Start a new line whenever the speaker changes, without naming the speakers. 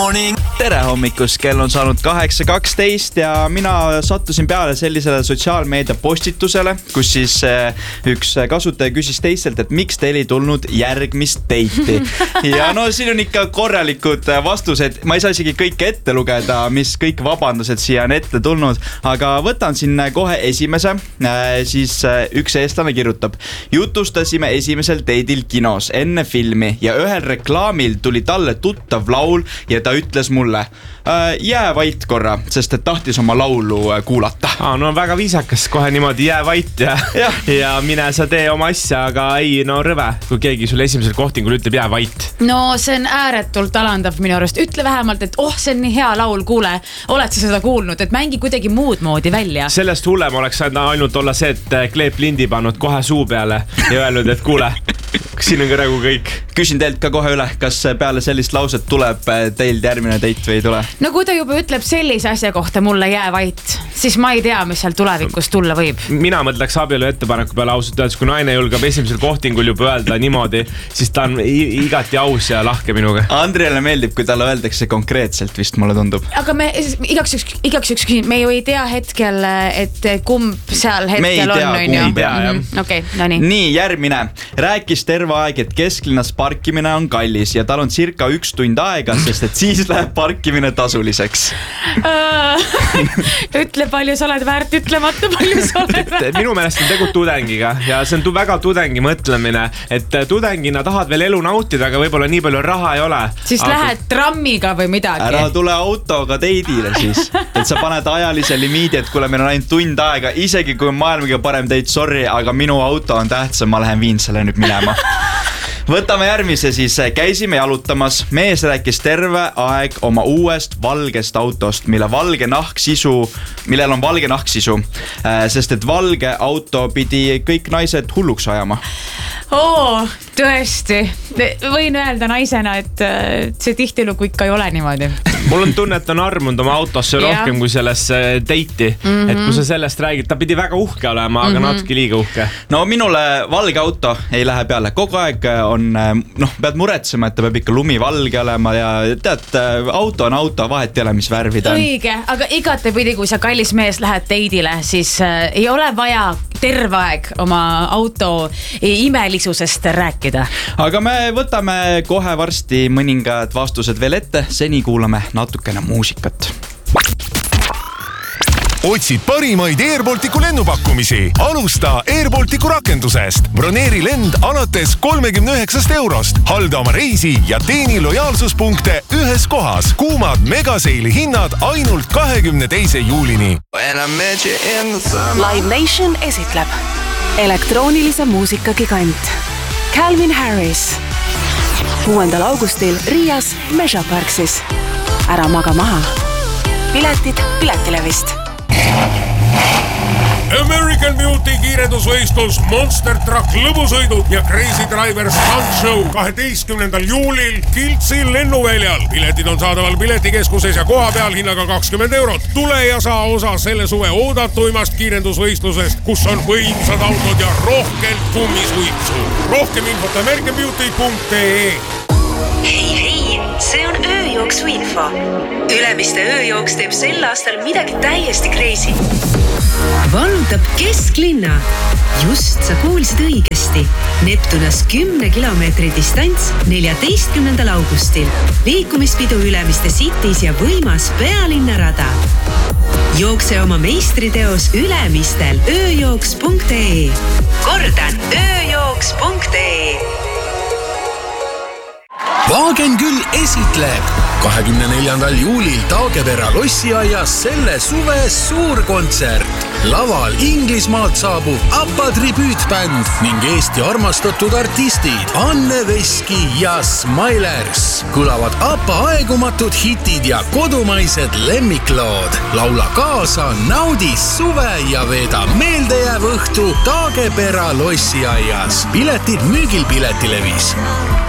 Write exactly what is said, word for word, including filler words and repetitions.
morning.
Tere hommikust, kell on saanud kaheksa kaksteist ja mina sattusin peale sellisele sotsiaalmeedia postitusele, kus siis üks kasutaja küsis teistelt, et miks teil ei tulnud järgmist date'i. Ja no siin on ikka korralikud vastused. Ma ei saa isegi kõike ette lugeda, mis kõik vabandused siia on ette tulnud, aga võtan siin kohe esimese. Siis üks eestlane kirjutab: jutustasime esimesel date'il kinos enne filmi ja ühel reklaamil tuli talle tuttav laul ja ta ütles mulle: jää vait korra, sest et tahtis oma laulu kuulata.
Aa, no väga viisakas kohe niimoodi jää vait ja, ja. ja mine sa tee oma asja, aga ei, no rõve, kui keegi sulle esimesel kohtingul ütleb jää vait.
No see on ääretult alandav minu arust. Ütle vähemalt, et oh, see on nii hea laul, kuule, oled sa seda kuulnud, et mängi kuidagi muud moodi välja.
Sellest hullem oleks ainult olla see, et Kleep lindi pannud kohe suu peale ja öelnud, et kuule, siin on kõregu kõik.
Küsin teilt ka kohe üle, kas peale sellist lauset tuleb teilt järgmine date või ei tule?
No kui ta juba ütleb sellise asja kohta mulle jää vait, siis ma ei tea, mis seal tulevikus tulla võib.
Mina mõtleks abielu ettepaneku peale ausalt öeldes, kui naine julgab esimesel kohtingul juba öelda niimoodi, siis ta on igati aus ja lahke minuga.
Andriele meeldib, kui talle öeldakse konkreetselt, vist mulle tundub.
Aga me igaks üks, igaks üks küsin, me ju ei tea hetkel, et kumb seal hetkel on.
Me ei tea, kumb
pea, jah.
Okei, no nii.
Nii, järgmine. Rääkis terve aeg, et kesklinnas parkimine on kallis ja tal on circa üks tund aega, sest et siis läheb parkimine tasuliseks.
Ütle, palju sa oled väärt, ütlemata, palju sa oled väärt.
Minu meelest on tegu tudengiga ja see on väga tudengi mõtlemine, et tudengina tahad veel elu nautida, aga võib-olla nii palju raha ei ole.
Siis aga... lähed trammiga või midagi.
Ära tule autoga date'ile siis, et sa paned ajalise limiidi, et kuule, meil on ainult tund aega, isegi kui on maailmaga parem date, sorry, aga minu auto on tähtsam, ma lähen viin selle nüüd minema. Võtame järgmise siis. Käisime jalutamas. Mees rääkis terve aeg oma uuest valgest autost, mille valge nahksisu, millel on valge nahksisu, sest et valge auto pidi kõik naised hulluks ajama.
Oo, tõesti. Võin öelda naisena, et see tihtilugu ikka ei ole niimoodi.
Mul on tunne, et on armunud oma autosse rohkem kui sellesse date'i. Mm-hmm. Et kui sa sellest räägid, ta pidi väga uhke olema, aga mm-hmm. natuke liiga uhke.
No minule valge auto ei lähe peale. Kogu aeg on, noh, pead muretsema, et ta peab ikka lumivalge olema ja tead, auto on auto, vahet ei ole, mis värvid on.
Õige, aga igatepidi, kui sa kallis mees lähed date'ile, siis äh, ei ole vaja terve aeg oma auto imelisusest rääkida. Aga
me võtame kohe varsti mõningad vastused veel ette. Seni kuulame natukene muusikat.
Otsid parimaid Airbalticu lennupakkumisi. Alusta Airbalticu rakendusest. Broneeri lend alates kolmekümne üheksast eurost. Halda oma reisi ja teeni lojaalsuspunkte ühes kohas. Kuumad megaseili hinnad ainult kahekümne teise juulini.
Live Nation esitleb elektroonilise muusika gigant Calvin Harris kuuendal augustil Riias Measure Parksis. Ära maga maha. Piletid Piletilevist.
American Beauty kiirendusvõistlus, Monster Truck lõbusõidud ja Crazy Driver Stunt Show kaheteistkümnendal juulil Kiltsi lennuväljal. Piletid on saadaval piletikeskuses ja koha peal hinnaga kakskümmend eurot. Tule ja saa osa selle suve oodatuimast kiirendusvõistlusest, kus on võimsad autod ja rohkelt kummisuitsu. Rohkem infot american beauty punkt ee.
Hei, hei, see on ööjooksu info. Ülemiste ööjooks teeb sel aastal midagi täiesti crazy. Vallutab kesklinna. Just sa kuulsid õigesti. Neptunas kümne kilomeetri distants neljateistkümnendal augustil. Liikumispidu Ülemiste Cities ja võimas pealinnarada. Jookse oma meistriteos Ülemistel ööjooks punkt ee. Kordan, ööjooks punkt ee.
Vaagen küll esitleb kahekümne neljandal juulil Taagepera lossiaias selle suve suurkontsert. Laval Inglismaalt saabub Appa tribüütbänd ning Eesti armastatud artistid Anne Veski ja Smilers. Kõlavad Appa aegumatud hitid ja kodumaised lemmiklood. Laula kaasa, naudi suve ja veeda meeldejääv õhtu Taagepera lossiaias. Piletid müügil Piletilevis.